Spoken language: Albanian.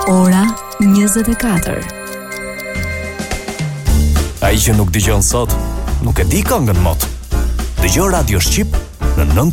Ora 24. Ai që nuk dëgjon sot, nuk e di këngën mot. Dëgjo Radio Shqip në 9